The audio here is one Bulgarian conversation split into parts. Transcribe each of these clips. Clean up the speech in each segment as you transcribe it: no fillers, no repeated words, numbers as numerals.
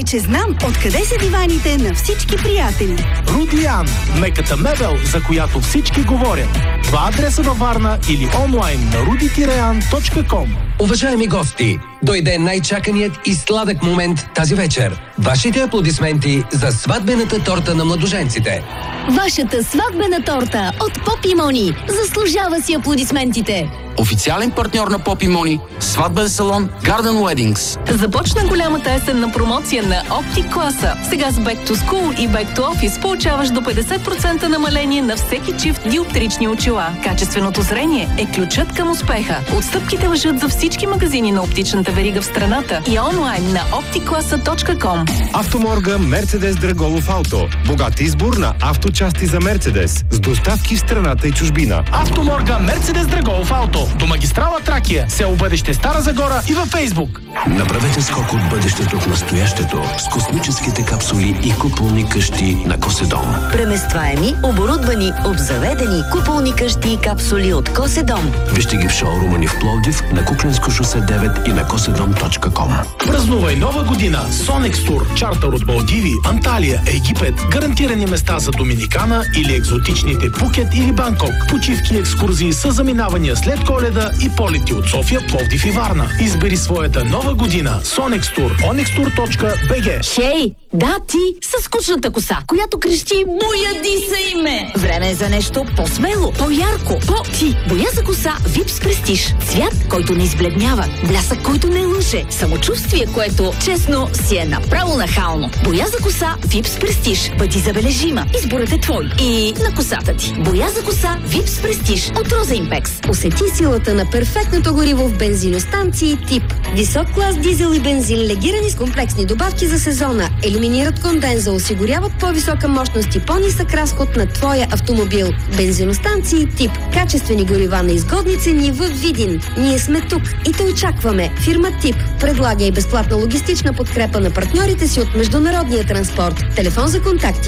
Че знам откъде са диваните на всички приятели. Рудлиан – меката мебел, за която всички говорят. Два адреса във Варна или онлайн на rudi-an.com. Уважаеми гости, дойде най-чаканият и сладък момент тази вечер. Вашите аплодисменти за сватбената торта на младоженците. Вашата сватбена торта от Поп и Мони заслужава си аплодисментите. Официален партньор на Поп и Мони, сватбен салон Garden Weddings. Започна голямата есенна промоция на Optic класа. Сега с Back to School и Back to Office получаваш до 50% намаление на всеки чифт диоптрични очила. Качественото зрение е ключът към успеха. Отстъпките важат за всички магазини на оптичната верига в страната и онлайн на optiklasa.com. Автоморга Мерцедес Драголов Ауто. Богат избор на авточасти за Мерцедес с доставки в страната и чужбина. Автоморга Мерцедес Драголов Ауто до магистрала Тракия, село Бъдеще Стара Загора и във Фейсбук. Направете скок от бъдещето в настоящето с космическите капсули и куполни къщи на Коседом. Преместваеми, оборудвани, обзаведени куполни къщи и капсули от Коседом. Вижте ги в шоурума ни в Пловдив, на Кукленско шосе 9 и на kosedom.com. Празнувай нова година с Sonex Tour, чартър от Малдиви, Анталия, Египет, гарантирани места за Доминикана или екзотичните Пукет или Банкок, почивки и екскурзии с заминавания след Коледа и полети от София, Пловдив и Варна. Избери своята нова година. Sonex Tour. onextour.bg. Хей, да, ти с скучната коса, която крещи "Бояди се име". Време е за нещо по-смело, по-ярко, по-ти. Боя за коса Випс Престиж. Цвят, който не избледнява, блясък, който не лъже, самочувствие, което, честно, си е направо нахално. Боя за коса Випс Престиж. Бъди забележима. Изборът е твой. И на косата ти. Боя за коса Випс Престиж от Роза Импекс. Усети силата на перфектното гориво в бензиностанции тип. Висок клас дизел и бензин, легирани с комплексни добавки за сезона. Елиминират конденза, осигуряват по-висока мощност и по-нисък разход на твоя автомобил. Бензиностанции тип. Качествени горива на изгодни цени в Видин. Ние сме тук и те очакваме. Фирма Тип предлага и безплатна логистична подкрепа на партньорите си от международния транспорт. Телефон за контакти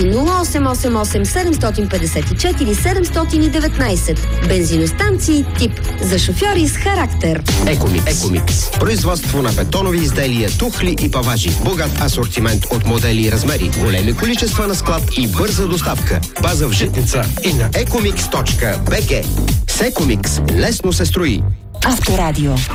0888 754 719. Бензиностанции Тип. За шофьори с характер. Екомикс. Производство на бетонови изделия, тухли и паважи. Богат асортимент от модели и размери. Големи количества на склад и бърза доставка. База в Житница и на ecomix.bg. С Екомикс лесно се строи. Авторадио.